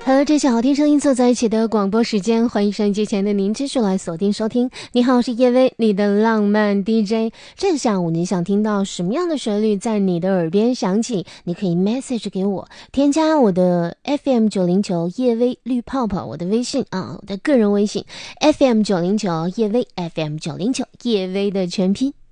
和这些好听声音凑在一起的广播时间，欢迎收音机前的您继续来锁定收听。你好，我是叶薇，你的浪漫 DJ。这个下午你想听到什么样的旋律在你的耳边响起？你可以 message 给我，添加我的 FM909 叶薇绿泡泡，我的微信啊，我的个人微信 FM909 叶薇 FM909 叶薇的全拼。